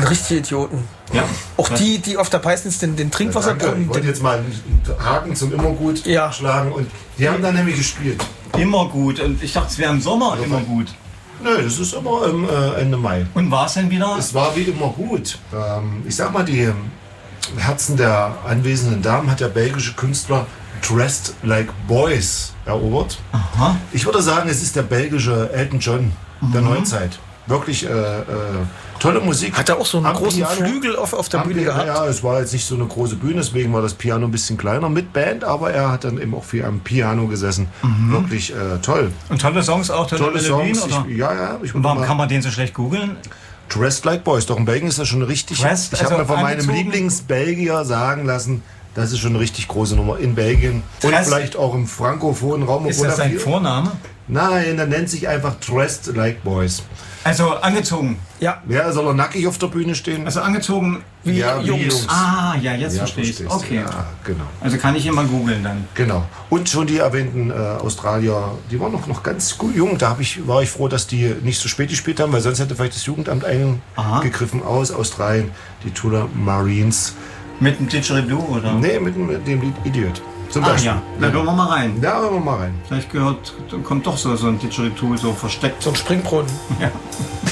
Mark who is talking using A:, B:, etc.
A: Richtige Idioten.
B: Ja.
A: Auch die auf der Peisnitz den Trinkwasserbrunnen.
C: Ich wollte jetzt mal einen Haken zum Immergut schlagen. Und die haben dann nämlich gespielt.
B: Immer gut. Und ich dachte, es wäre im Sommer immer gut.
C: Nö, das ist immer Ende Mai.
B: Und war es denn wieder?
C: Es war wie immer gut. Ich sag mal, die Herzen der anwesenden Damen hat der belgische Künstler Dressed Like Boys erobert.
B: Aha.
C: Ich würde sagen, es ist der belgische Elton John der Neuzeit. Wirklich tolle Musik.
A: Hat er auch so einen großen
C: Piano.
A: Flügel auf der Bühne gehabt?
C: Ja, es war jetzt nicht so eine große Bühne, deswegen war das Piano ein bisschen kleiner mit Band, aber er hat dann eben auch viel am Piano gesessen. Wirklich toll.
B: Und tolle Songs auch, tolle Melodien?
C: Songs.
B: Oder? Und warum kann man den so schlecht googeln?
C: Dressed Like Boys. Doch in Belgien ist das schon richtig.
B: Dressed,
C: ich habe
B: also
C: mir von meinem
B: angezogen?
C: Lieblingsbelgier sagen lassen, das ist schon eine richtig große Nummer in Belgien. Und
B: Dressed?
C: vielleicht auch im frankophonen Raum.
B: Ist das sein Vorname?
C: Nein, der nennt sich einfach Dressed Like Boys.
B: Also angezogen.
A: Ja.
C: Ja, soll er nackig auf der Bühne stehen?
B: Also angezogen
A: Wie
C: ja,
A: Jungs.
B: Ah, ja, jetzt
C: Ja,
B: verstehe ich.
C: verstehst du.
B: Okay.
C: Ja, genau.
B: Also kann ich immer googeln dann.
C: Genau. Und schon die erwähnten Australier, die waren noch ganz gut jung. Da war ich froh, dass die nicht so spät gespielt haben, weil sonst hätte vielleicht das Jugendamt eingegriffen aus Australien. Die Tula Marines.
B: Mit dem Didgeridoo oder?
C: Nee, mit dem Lied Idiot. Zum
B: Ah
C: Beispiel.
B: ja, dann hören wir mal rein.
C: Ja, hören wir mal rein.
B: Vielleicht kommt doch so ein Didgeridoo so versteckt.
A: So ein Springbrunnen.
B: Ja.